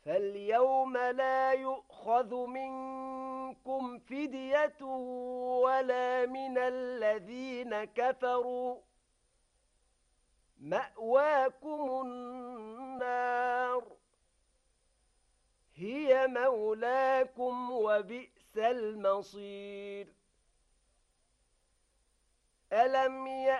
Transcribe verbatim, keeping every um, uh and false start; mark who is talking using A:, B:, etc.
A: فاليوم لا يؤخذ منكم فدية ولا من الذين كفروا مأواكم النار هي مولاكم وبئس المصير ألم يأت